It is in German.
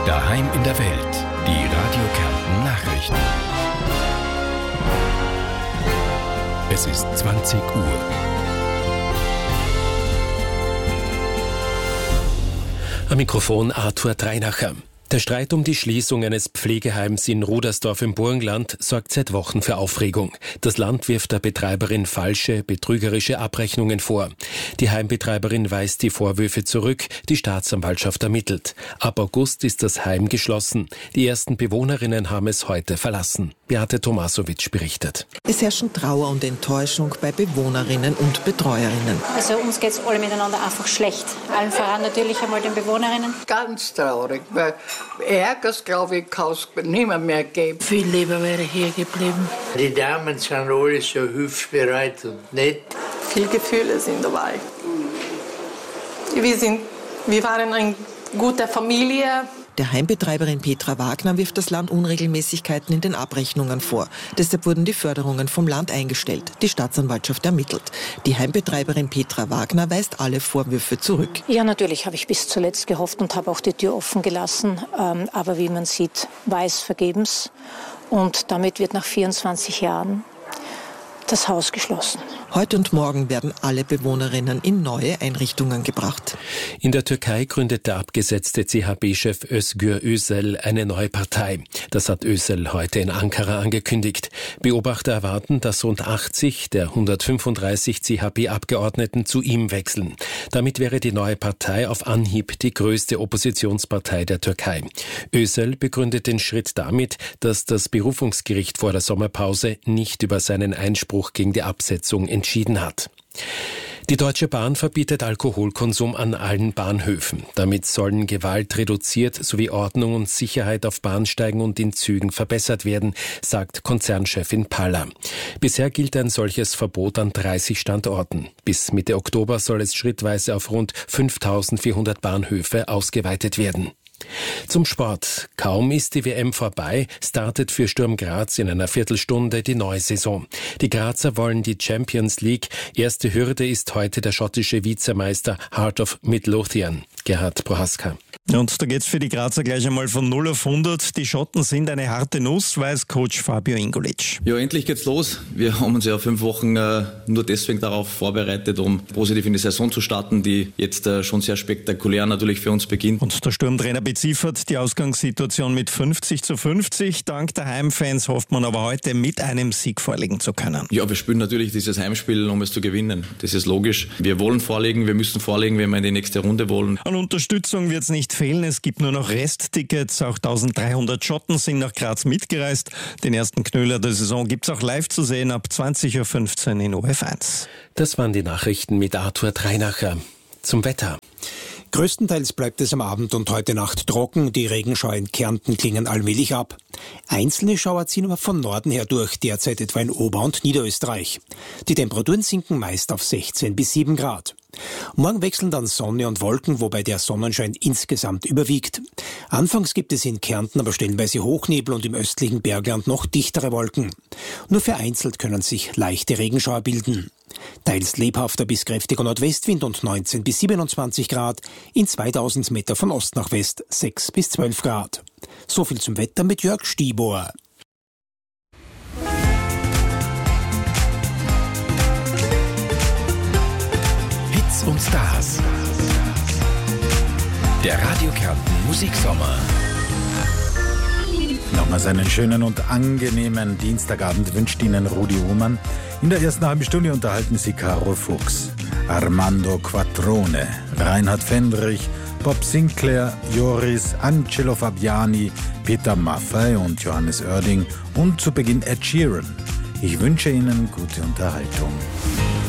Daheim in der Welt. Die Radio Kärnten Nachrichten. Es ist 20 Uhr. Am Mikrofon Arthur Dreinacher. Der Streit um die Schließung eines Pflegeheims in Rudersdorf im Burgenland sorgt seit Wochen für Aufregung. Das Land wirft der Betreiberin falsche, betrügerische Abrechnungen vor. Die Heimbetreiberin weist die Vorwürfe zurück, die Staatsanwaltschaft ermittelt. Ab August ist das Heim geschlossen. Die ersten Bewohnerinnen haben es heute verlassen. Beate Tomasowitsch berichtet. Es herrschen Trauer und Enttäuschung bei Bewohnerinnen und Betreuerinnen. Also uns geht es alle miteinander einfach schlecht. Allen voran natürlich einmal den Bewohnerinnen. Ganz traurig, weil Ärgers, glaube ich, kann es niemand mehr geben. Viel lieber wäre hier geblieben. Die Damen sind alle so hilfsbereit und nett. Viele Gefühle sind dabei. Wir waren eine gute Familie. Der Heimbetreiberin Petra Wagner wirft das Land Unregelmäßigkeiten in den Abrechnungen vor. Deshalb wurden die Förderungen vom Land eingestellt. Die Staatsanwaltschaft ermittelt. Die Heimbetreiberin Petra Wagner weist alle Vorwürfe zurück. Ja, natürlich habe ich bis zuletzt gehofft und habe auch die Tür offen gelassen. Aber wie man sieht, war es vergebens. Und damit wird nach 24 Jahren das Haus geschlossen. Heute und morgen werden alle Bewohnerinnen in neue Einrichtungen gebracht. In der Türkei gründet der abgesetzte CHP-Chef Özgür Özel eine neue Partei. Das hat Özel heute in Ankara angekündigt. Beobachter erwarten, dass rund 80 der 135 CHP-Abgeordneten zu ihm wechseln. Damit wäre die neue Partei auf Anhieb die größte Oppositionspartei der Türkei. Özel begründet den Schritt damit, dass das Berufungsgericht vor der Sommerpause nicht über seinen Einspruch gegen die Absetzung entschieden hat. Die Deutsche Bahn verbietet Alkoholkonsum an allen Bahnhöfen. Damit sollen Gewalt reduziert sowie Ordnung und Sicherheit auf Bahnsteigen und in Zügen verbessert werden, sagt Konzernchefin Paller. Bisher gilt ein solches Verbot an 30 Standorten. Bis Mitte Oktober soll es schrittweise auf rund 5.400 Bahnhöfe ausgeweitet werden. Zum Sport. Kaum ist die WM vorbei, startet für Sturm Graz in einer Viertelstunde die neue Saison. Die Grazer wollen die Champions League. Erste Hürde ist heute der schottische Vizemeister Heart of Midlothian. Gerhard Prohaska. Und da geht's für die Grazer gleich einmal von 0 auf 100. Die Schotten sind eine harte Nuss, weiß Coach Fabio Ingolic. Ja, endlich geht's los. Wir haben uns ja 5 Wochen nur deswegen darauf vorbereitet, um positiv in die Saison zu starten, die jetzt schon sehr spektakulär natürlich für uns beginnt. Und der Sturmtrainer beziffert die Ausgangssituation mit 50:50. Dank der Heimfans hofft man aber heute mit einem Sieg vorlegen zu können. Ja, wir spielen natürlich dieses Heimspiel, um es zu gewinnen. Das ist logisch. Wir wollen vorlegen, wir müssen vorlegen, wenn wir in die nächste Runde wollen. An Unterstützung wird's nicht fehlen. Es gibt nur noch Resttickets. Auch 1300 Schotten sind nach Graz mitgereist. Den ersten Knöller der Saison gibt's auch live zu sehen ab 20:15 Uhr in ORF1. Das waren die Nachrichten mit Arthur Dreinacher. Zum Wetter. Größtenteils bleibt es am Abend und heute Nacht trocken. Die Regenschauer in Kärnten klingen allmählich ab. Einzelne Schauer ziehen aber von Norden her durch, derzeit etwa in Ober- und Niederösterreich. Die Temperaturen sinken meist auf 16 bis 7 Grad. Morgen wechseln dann Sonne und Wolken, wobei der Sonnenschein insgesamt überwiegt. Anfangs gibt es in Kärnten aber stellenweise Hochnebel und im östlichen Bergland noch dichtere Wolken. Nur vereinzelt können sich leichte Regenschauer bilden. Teils lebhafter bis kräftiger Nordwestwind und 19 bis 27 Grad, in 2000 Meter von Ost nach West 6 bis 12 Grad. So viel zum Wetter mit Jörg Stiebohr. Hits und Stars. Der Radio Kärnten Musiksommer. Nochmals einen schönen und angenehmen Dienstagabend wünscht Ihnen Rudi Uhrmann. In der ersten halben Stunde unterhalten Sie Caro Fuchs, Armando Quattrone, Reinhard Fendrich, Bob Sinclair, Joris, Angelo Fabiani, Peter Maffay und Johannes Oerding und zu Beginn Ed Sheeran. Ich wünsche Ihnen gute Unterhaltung.